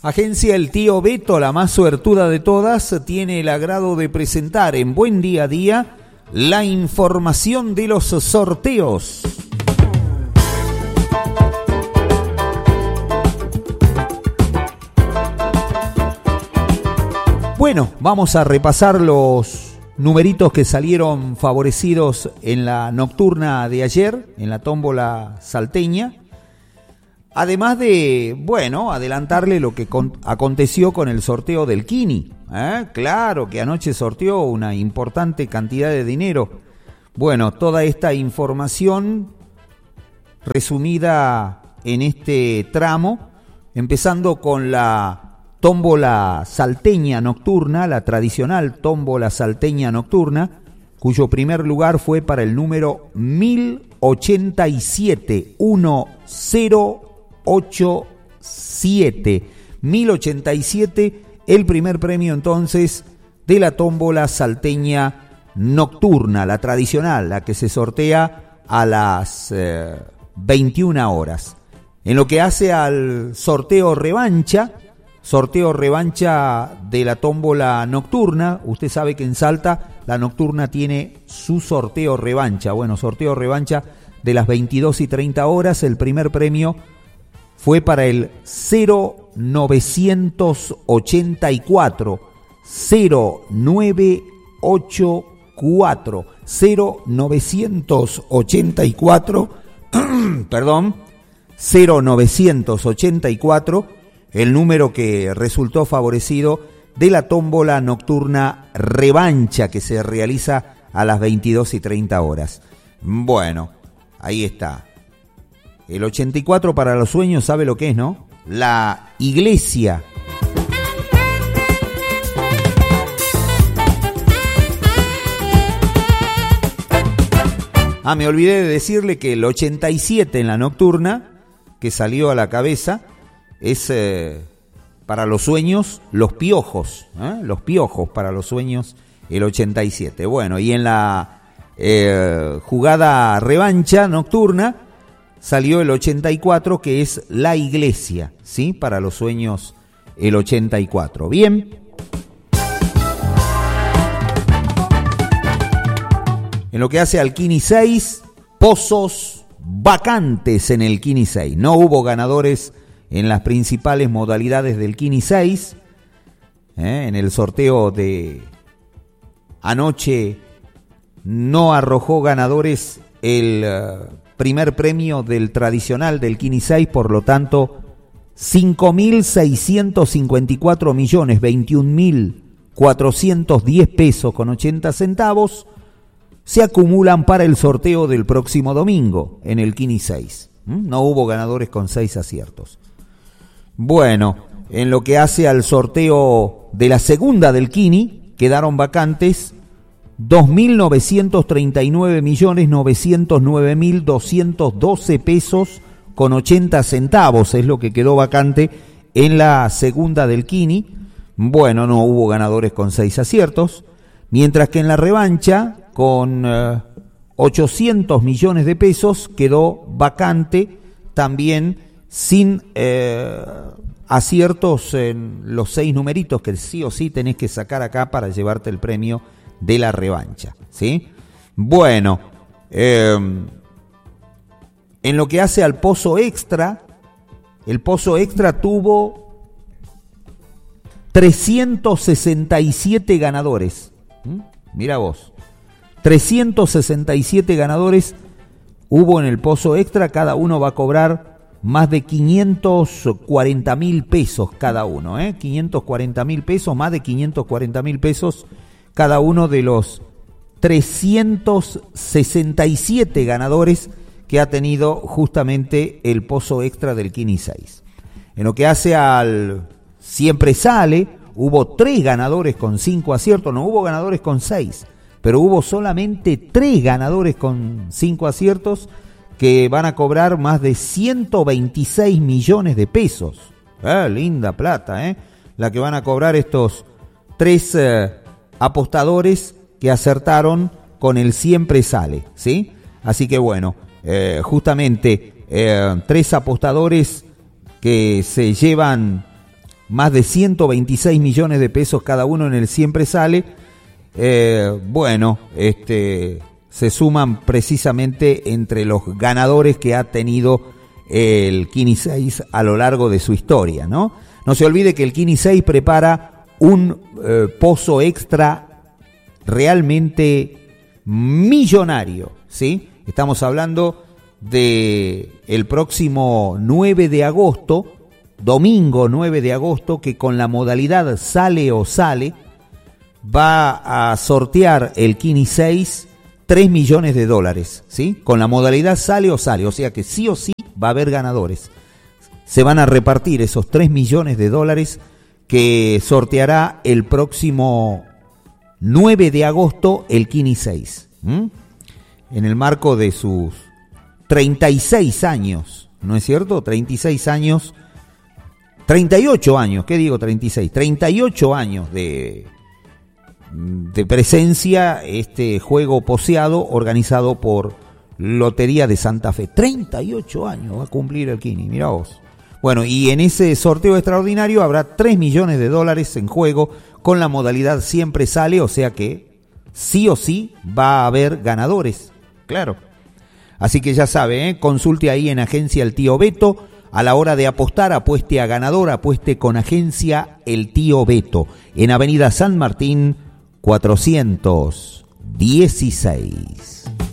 Agencia El Tío Beto, la más suertuda de todas, tiene el agrado de presentar en Buen Día a Día la información de los sorteos. Bueno, vamos a repasar los numeritos que salieron favorecidos en la nocturna de ayer, en la tómbola salteña. Además de, bueno, adelantarle lo que aconteció con el sorteo del Kini. Claro que anoche sorteó una importante cantidad de dinero. Bueno, toda esta información resumida en este tramo, empezando con la tómbola salteña nocturna, la tradicional tómbola salteña nocturna, cuyo primer lugar fue para el número 1087, 1087, el primer premio entonces de la tómbola salteña nocturna, la tradicional, la que se sortea a las 21 horas. En lo que hace al sorteo revancha de la tómbola nocturna, usted sabe que en Salta la nocturna tiene su sorteo revancha. Bueno, sorteo revancha de las 22 y 30 horas, el primer premio fue para el 0984, 0984, el número que resultó favorecido de la tómbola nocturna revancha que se realiza a las 22 y 30 horas. Bueno, ahí está. El 84 para los sueños, ¿sabe lo que es, no? La iglesia. Me olvidé de decirle que el 87 en la nocturna, que salió a la cabeza, es para los sueños, los piojos. Los piojos para los sueños, el 87. Bueno, y en la jugada revancha nocturna, salió el 84, que es la iglesia, ¿sí? Para los sueños, el 84. Bien. En lo que hace al Kini 6, pozos vacantes en el Kini 6. No hubo ganadores en las principales modalidades del Kini 6. En el sorteo de anoche no arrojó ganadores el primer premio del tradicional del Kini 6, por lo tanto 5.654 millones 21.410 pesos con 80 centavos se acumulan para el sorteo del próximo domingo en el Kini 6. No hubo ganadores con 6 aciertos. Bueno, en lo que hace al sorteo de la segunda del Kini, quedaron vacantes 2.939.909.212 pesos con 80 centavos, es lo que quedó vacante en la segunda del Kini. Bueno, no hubo ganadores con 6 aciertos, mientras que en la revancha, con 800 millones de pesos, quedó vacante también sin aciertos en los 6 numeritos que sí o sí tenés que sacar acá para llevarte el premio de la revancha, ¿sí? Bueno, en lo que hace al pozo extra, el pozo extra tuvo 367 ganadores. Mira vos, 367 ganadores hubo en el pozo extra, cada uno va a cobrar más de 540.000 pesos cada uno, 540.000 pesos, más de 540.000 pesos cada uno de los 367 ganadores que ha tenido justamente el pozo extra del Kini 6. En lo que hace al siempre sale, hubo 3 ganadores con 5 aciertos, no hubo ganadores con 6, pero hubo solamente 3 ganadores con 5 aciertos que van a cobrar más de 126 millones de pesos. Linda plata, la que van a cobrar estos 3 apostadores que acertaron con el siempre sale, ¿sí? Así que bueno, justamente 3 apostadores que se llevan más de 126 millones de pesos cada uno en el Siempre Sale. Se suman precisamente entre los ganadores que ha tenido el Kini 6 a lo largo de su historia, ¿no? No se olvide que el Kini 6 prepara un pozo extra realmente millonario, ¿sí? Estamos hablando de el próximo 9 de agosto, domingo 9 de agosto, que con la modalidad Sale o Sale va a sortear el Kini 6 $3 millones, ¿sí? Con la modalidad Sale o Sale, o sea que sí o sí va a haber ganadores. Se van a repartir esos $3 millones que sorteará el próximo 9 de agosto el Kini 6. En el marco de sus 36 años, ¿no es cierto? 36 años, 38 años, ¿qué digo 36? 38 años de presencia, este juego poseado organizado por Lotería de Santa Fe. 38 años va a cumplir el Kini, mirá vos. Bueno, y en ese sorteo extraordinario habrá $3 millones en juego con la modalidad Siempre Sale, o sea que sí o sí va a haber ganadores, claro. Así que ya sabe, consulte ahí en Agencia El Tío Beto. A la hora de apostar, apueste a ganador, apueste con Agencia El Tío Beto, en Avenida San Martín 416.